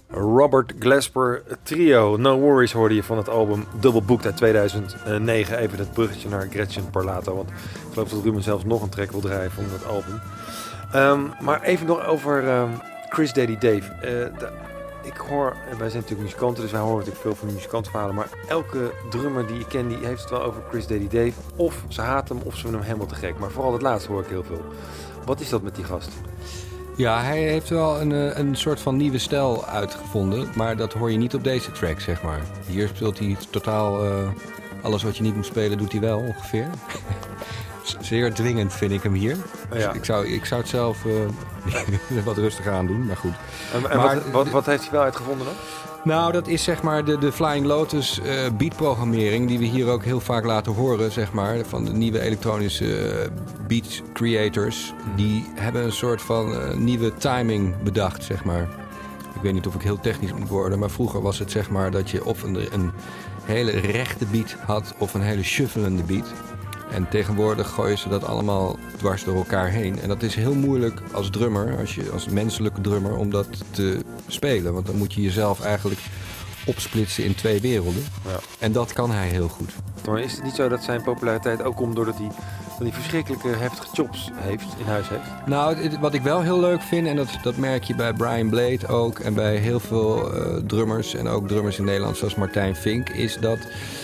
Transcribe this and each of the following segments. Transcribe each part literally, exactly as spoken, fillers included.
Robert Glasper Trio. No Worries hoorde je van het album Double Booked uit tweeduizend negen. Even het bruggetje naar Gretchen Parlato. Want ik geloof dat Ruben zelfs nog een track wil draaien van dat album. Um, maar even nog over um, Chris Daddy Dave. Uh, de, ik hoor, wij zijn natuurlijk muzikanten, dus wij horen natuurlijk veel van muzikantenverhalen. Maar elke drummer die ik ken, die heeft het wel over Chris Daddy Dave. Of ze haten hem, of ze vinden hem helemaal te gek. Maar vooral het laatste hoor ik heel veel. Wat is dat met die gast? Ja, hij heeft wel een, een soort van nieuwe stijl uitgevonden. Maar dat hoor je niet op deze track, zeg maar. Hier speelt hij totaal uh, alles wat je niet moet spelen, doet hij wel ongeveer. Zeer dwingend vind ik hem hier. Dus ja. ik, zou, ik zou het zelf uh, wat rustiger aan doen, maar goed. En, en maar, wat, wat, wat heeft hij wel uitgevonden dan? Nou, dat is zeg maar de, de Flying Lotus uh, beatprogrammering die we hier ook heel vaak laten horen, zeg maar. Van de nieuwe elektronische uh, beat creators. Die hebben een soort van uh, nieuwe timing bedacht, zeg maar. Ik weet niet of ik heel technisch moet worden, maar vroeger was het zeg maar dat je of een, een hele rechte beat had of een hele shufflende beat. En tegenwoordig gooien ze dat allemaal dwars door elkaar heen. En dat is heel moeilijk als drummer, als, je, als menselijke drummer, om dat te spelen. Want dan moet je jezelf eigenlijk opsplitsen in twee werelden. Ja. En dat kan hij heel goed. Maar is het niet zo dat zijn populariteit ook komt doordat hij van die verschrikkelijke heftige chops heeft, in huis heeft? Nou, het, wat ik wel heel leuk vind, en dat, dat merk je bij Brian Blade ook en bij heel veel uh, drummers en ook drummers in Nederland zoals Martijn Vink, is dat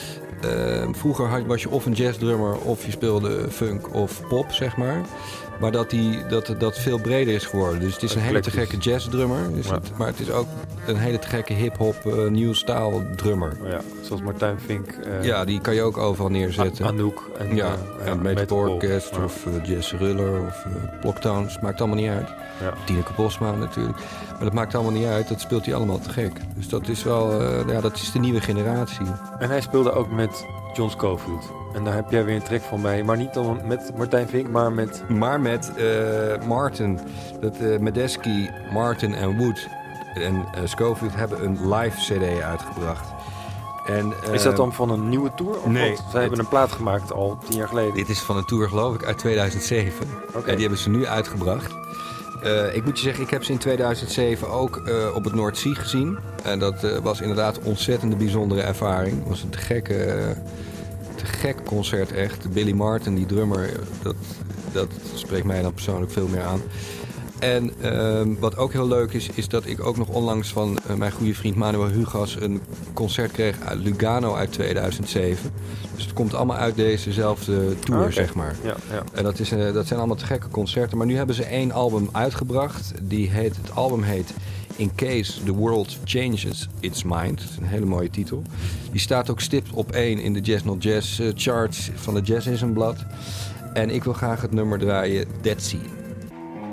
Uh, vroeger had, was je of een jazzdrummer of je speelde funk of pop, zeg maar. Maar dat die, dat, dat veel breder is geworden. Dus het is een hele te gekke jazzdrummer. Dus ja. het, maar het is ook een hele te gekke hip-hop, uh, new style drummer. Ja, zoals Martijn Vink. Uh, ja, die kan je ook overal neerzetten. Anouk. En, ja, uh, en ja, Metal Orchest ja. of uh, Jazz Ruller of uh, Blocktones. Maakt allemaal niet uit. Ja. Tineke Bosma natuurlijk. Maar dat maakt allemaal niet uit. Dat speelt hij allemaal te gek. Dus dat is wel, uh, ja, dat is de nieuwe generatie. En hij speelde ook met John Scofield. En daar heb jij weer een track van bij. Maar niet dan met Martijn Vink, maar met... Maar met uh, Martin. Dat uh, Medeski, Martin en Wood en uh, Scofield hebben een live cd uitgebracht. En, uh, is dat dan van een nieuwe tour? Of nee. Wat? Zij hebben een plaat gemaakt al tien jaar geleden. Dit is van een tour, geloof ik, uit tweeduizend zeven. Okay. En die hebben ze nu uitgebracht. Uh, ik moet je zeggen, ik heb ze in tweeduizend zeven ook uh, op het Noordzee gezien. En dat uh, was inderdaad een ontzettende bijzondere ervaring. Het was een te gekke, uh, te gek concert echt. Billy Martin, die drummer, dat, dat spreekt mij dan persoonlijk veel meer aan. En uh, wat ook heel leuk is, is dat ik ook nog onlangs van uh, mijn goede vriend Manuel Hugas een concert kreeg uit Lugano uit tweeduizend zeven. Dus het komt allemaal uit dezezelfde tour, oh, okay. zeg maar. Ja, ja. En dat, is, uh, dat zijn allemaal te gekke concerten. Maar nu hebben ze één album uitgebracht. Die heet, het album heet In Case the World Changes Its Mind. Dat is een hele mooie titel. Die staat ook stipt op één in de Jazz Not Jazz uh, charts van de Jazzism blad. En ik wil graag het nummer draaien, Dead Sea.